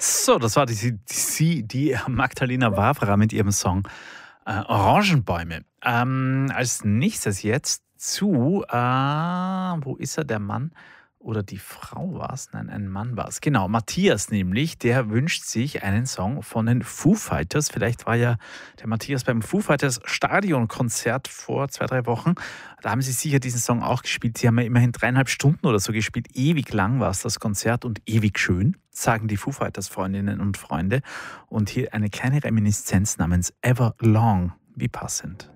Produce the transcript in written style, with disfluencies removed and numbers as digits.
So, das war die Magdalena Wawra mit ihrem Song Orangenbäume. Als nächstes jetzt wo ist er, der Mann? Oder die Frau war es? Nein, ein Mann war es. Genau, Matthias nämlich, der wünscht sich einen Song von den Foo Fighters. Vielleicht war ja der Matthias beim Foo Fighters Stadionkonzert vor 2, 3 Wochen. Da haben sie sicher diesen Song auch gespielt. Sie haben ja immerhin 3,5 Stunden oder so gespielt. Ewig lang war es das Konzert und ewig schön, sagen die Foo Fighters Freundinnen und Freunde. Und hier eine kleine Reminiszenz namens Everlong. Wie passend.